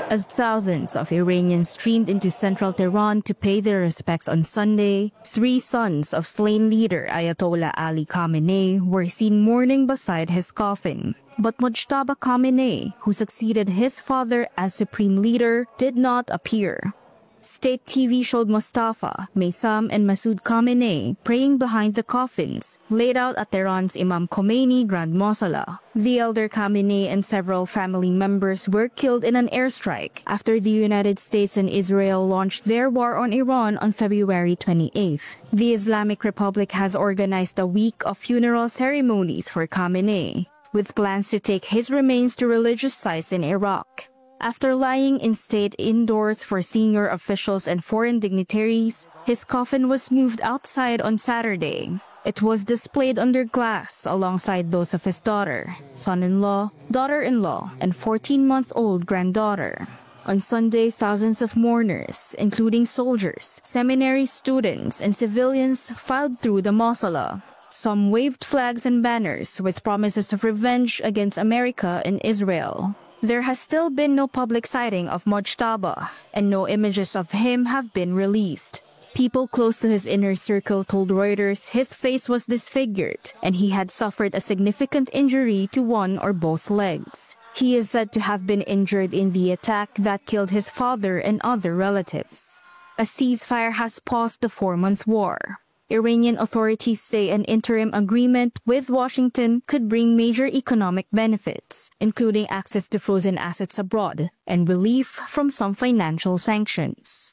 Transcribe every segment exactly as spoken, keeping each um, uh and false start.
As thousands of Iranians streamed into central Tehran to pay their respects on Sunday, three sons of slain leader Ayatollah Ali Khamenei were seen mourning beside his coffin. But Mojtaba Khamenei, who succeeded his father as supreme leader, did not appear. State T V showed Mustafa, Maysam, and Masoud Khamenei praying behind the coffins, laid out at Tehran's Imam Khomeini Grand Mosala. The elder Khamenei and several family members were killed in an airstrike after the United States and Israel launched their war on Iran on February twenty-eighth. The Islamic Republic has organized a week of funeral ceremonies for Khamenei, with plans to take his remains to religious sites in Iraq. After lying in state indoors for senior officials and foreign dignitaries, his coffin was moved outside on Saturday. It was displayed under glass alongside those of his daughter, son-in-law, daughter-in-law, and fourteen-month-old granddaughter. On Sunday, thousands of mourners, including soldiers, seminary students, and civilians, filed through the mausoleum. Some waved flags and banners with promises of revenge against America and Israel. There has still been no public sighting of Mojtaba, and no images of him have been released. People close to his inner circle told Reuters his face was disfigured, and he had suffered a significant injury to one or both legs. He is said to have been injured in the attack that killed his father and other relatives. A ceasefire has paused the four-month war. Iranian authorities say an interim agreement with Washington could bring major economic benefits, including access to frozen assets abroad and relief from some financial sanctions.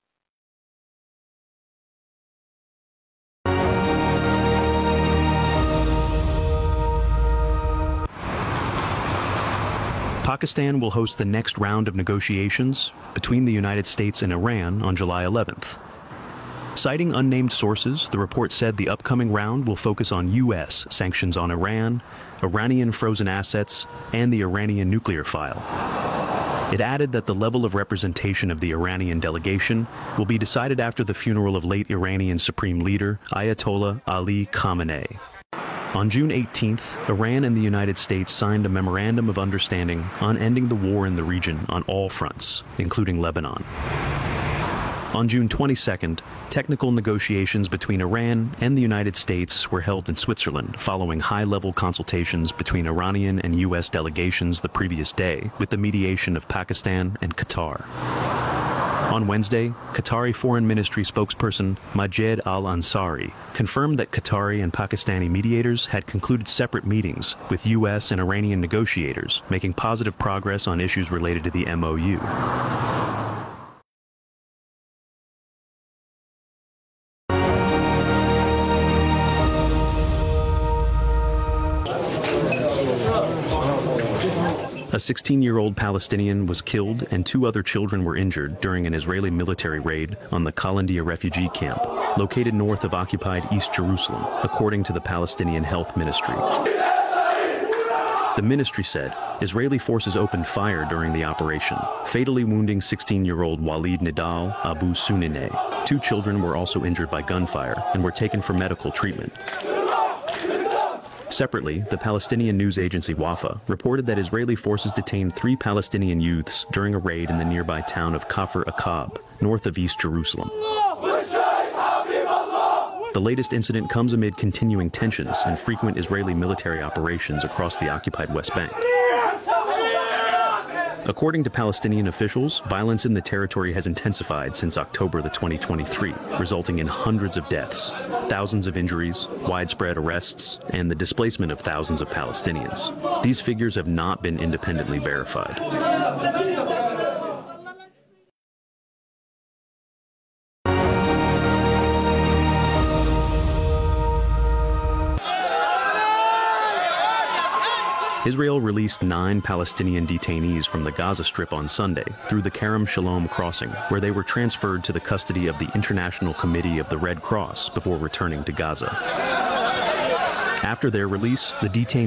Pakistan will host the next round of negotiations between the United States and Iran on July eleventh. Citing unnamed sources, the report said the upcoming round will focus on U S sanctions on Iran, Iranian frozen assets, and the Iranian nuclear file. It added that the level of representation of the Iranian delegation will be decided after the funeral of late Iranian Supreme Leader Ayatollah Ali Khamenei. On June eighteenth, Iran and the United States signed a memorandum of understanding on ending the war in the region on all fronts, including Lebanon. On June twenty-second, technical negotiations between Iran and the United States were held in Switzerland following high-level consultations between Iranian and U S delegations the previous day with the mediation of Pakistan and Qatar. On Wednesday, Qatari Foreign Ministry spokesperson Majed Al-Ansari confirmed that Qatari and Pakistani mediators had concluded separate meetings with U S and Iranian negotiators, making positive progress on issues related to the M O U. A sixteen-year-old Palestinian was killed and two other children were injured during an Israeli military raid on the Qalandia refugee camp, located north of occupied East Jerusalem, according to the Palestinian Health Ministry. The ministry said Israeli forces opened fire during the operation, fatally wounding sixteen-year-old Walid Nidal Abu Sunineh. Two children were also injured by gunfire and were taken for medical treatment. Separately, the Palestinian news agency Wafa reported that Israeli forces detained three Palestinian youths during a raid in the nearby town of Kafr Aqab, north of East Jerusalem. The latest incident comes amid continuing tensions and frequent Israeli military operations across the occupied West Bank. According to Palestinian officials, violence in the territory has intensified since October the twenty twenty-three, resulting in hundreds of deaths, thousands of injuries, widespread arrests, and the displacement of thousands of Palestinians. These figures have not been independently verified. Israel released nine Palestinian detainees from the Gaza Strip on Sunday through the Kerem Shalom crossing, where they were transferred to the custody of the International Committee of the Red Cross before returning to Gaza. After their release, the detainees